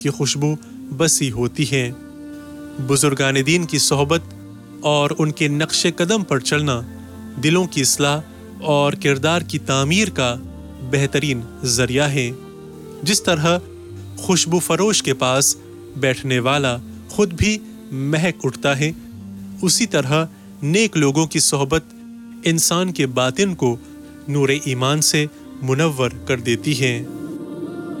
की खुशबू बसी होती है। बुजुर्गान दीन की सोहबत और उनके नक्शे कदम पर चलना दिलों की इस्लाह और किरदार की तामीर का बेहतरीन जरिया है। जिस तरह खुशबू फरोश के पास बैठने वाला खुद भी महक उठता है, उसी तरह नेक लोगों की सोहबत इंसान के बातिन को नूरे ईमान से मुनव्वर कर देती है।